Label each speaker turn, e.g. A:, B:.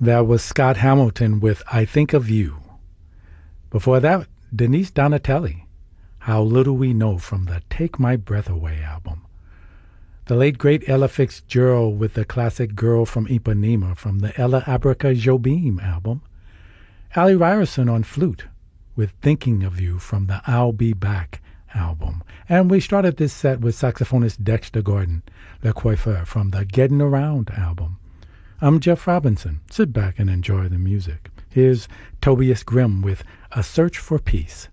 A: That was Scott Hamilton with I Think of You. Before that, Denise Donatelli, How Little We Know from the Take My Breath Away album. The late great Ella Fitzgerald with the classic Girl from Ipanema from the Ella Abraca Jobim album. Allie Ryerson on flute with Thinking of You from the I'll Be Back album. And we started this set with saxophonist Dexter Gordon, Le Coiffeur from the Getting Around album. I'm Jeff Robinson. Sit back and enjoy the music. Here's Tobias Grimm with A Search for Peace.